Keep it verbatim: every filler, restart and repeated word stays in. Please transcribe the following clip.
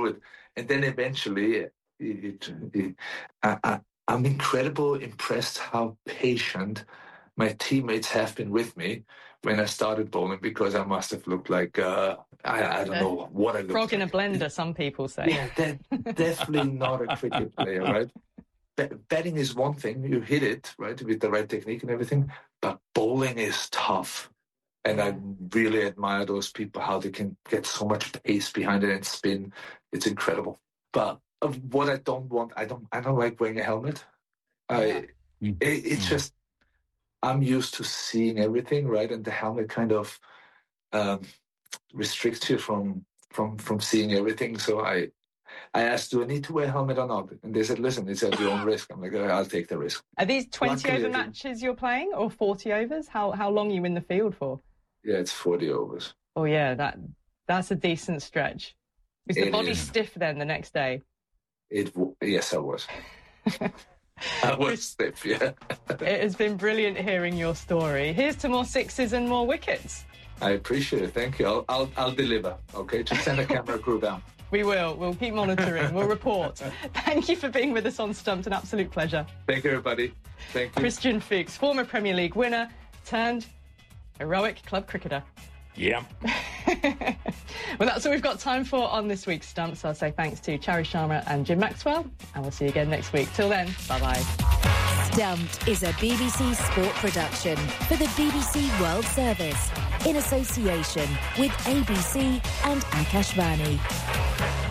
it. And then eventually, it, it, it, I, I, I'm incredibly impressed how patient my teammates have been with me when I started bowling, because I must have looked like, uh, I, I don't know what I looked Frog like. in a blender, some people say. Yeah, that, definitely not a cricket player, right? Batting is one thing, you hit it, right, with the right technique and everything, but bowling is tough. And I really admire those people, how they can get so much pace behind it and spin. It's incredible. But of what I don't want, I don't I don't like wearing a helmet. I, it, it's just, I'm used to seeing everything, right? And the helmet kind of um, restricts you from, from, from seeing everything. So I, I asked, do I need to wear a helmet or not? And they said, listen, it's at your own risk. I'm like, oh, I'll take the risk. Are these twenty-over Luckily, matches you're playing, or forty overs? How how long are you in the field for? Yeah, it's forty overs. Oh, yeah, that that's a decent stretch. Is the It body is. stiff then the next day? It Yes, I was. I was stiff, yeah. It has been brilliant hearing your story. Here's to more sixes and more wickets. I appreciate it. Thank you. I'll, I'll, I'll deliver, okay? Just send a camera crew down. We will. We'll keep monitoring. We'll report. Thank you for being with us on Stumped. An absolute pleasure. Thank you, everybody. Thank you. Christian Fuchs, former Premier League winner, turned heroic club cricketer. Yeah. Well, that's all we've got time for on this week's Stump. So I'll say thanks to Chari Sharma and Jim Maxwell, and we'll see you again next week. Till then, bye-bye. Stumped is a B B C sport production for the B B C World Service in association with A B C and Akashvani.